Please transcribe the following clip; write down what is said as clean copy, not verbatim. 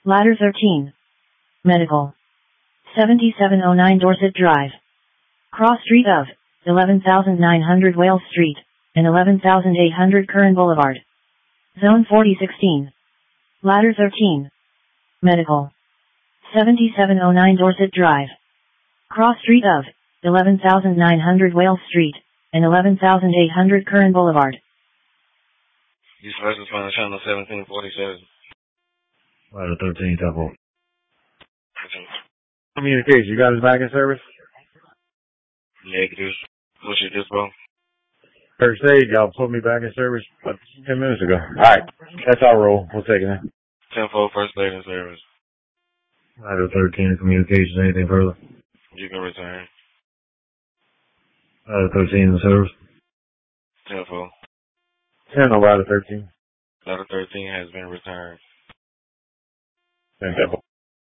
Ladder 13. Medical. 7709 Dorset Drive. Cross street of 11,900 Wales Street and 11,800 Curran Boulevard. Zone 4016. Ladder 13. Medical. 7709 Dorset Drive. Cross street of 11,900 Wales Street and 11,800 Curran Boulevard. Use first responder channel 1747. Ladder 13, Temple. Communication, you got his back in service? Negative. What's your dispo? First aid, y'all put me back in service about 10 minutes ago. Alright, that's our role. We'll take it now. 10-4 first aid in service. Ladder 13, communications, anything further? You can return. Ladder 13 in service. 10-4. 10 on ladder 13. Ladder 13 has been returned. 10 Temple.